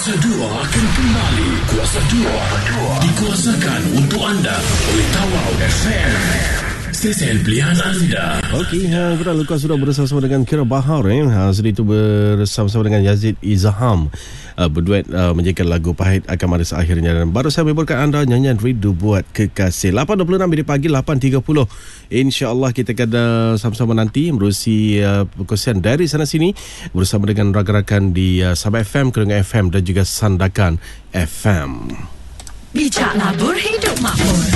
Kuasa 2 akan kembali. Kuasa 2 dikuasakan untuk anda oleh Tawau FM, stesen pilihan anda. Okey, kita lepas sudah bersama-sama dengan Kira Bahar. Sedih itu bersama-sama dengan Yazid Izham. Berduet menjadikan lagu Pahit Akan Manis Akhirnya. Dan baru saya memberkan anda nyanyian Rindu Buat Kekasih. 8.26 minit pagi, 8.30. InsyaAllah kita akan sama-sama nanti menerusi perkongsian dari sana sini bersama dengan rakan-rakan di Sabah FM, Kelungga FM dan juga Sandakan FM. Bijaklah berhidup makmur.